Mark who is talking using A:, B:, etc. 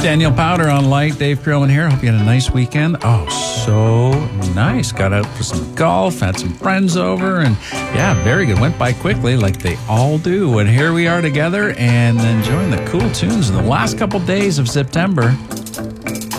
A: Daniel Powder on Light. Dave Pearlman here. Hope you had a nice weekend. Oh, so nice. Got out for some golf, had some friends over, and yeah, very good. Went by quickly like they all do. And here we are together and enjoying the cool tunes in the last couple days of September.